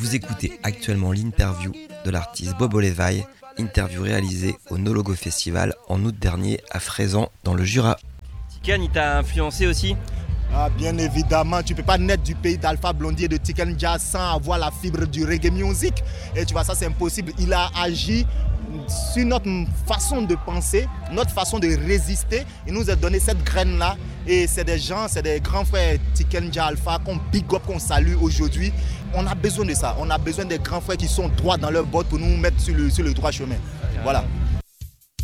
Vous écoutez actuellement l'interview de l'artiste Bobo Levaille, interview réalisée au No Logo Festival en août dernier à Fraisans dans le Jura. Tiken, il t'a influencé aussi? Bien évidemment, tu ne peux pas naître du pays d'Alpha Blondy et de Tiken Jah sans avoir la fibre du reggae music. Et tu vois, ça c'est impossible. Il a agi sur notre façon de penser, notre façon de résister. Il nous a donné cette graine-là. Et c'est des gens, c'est des grands frères Tiken Jah Alpha qu'on big up, qu'on salue aujourd'hui. On a besoin de ça. On a besoin des grands frères qui sont droits dans leur botte pour nous mettre sur le droit chemin. Voilà.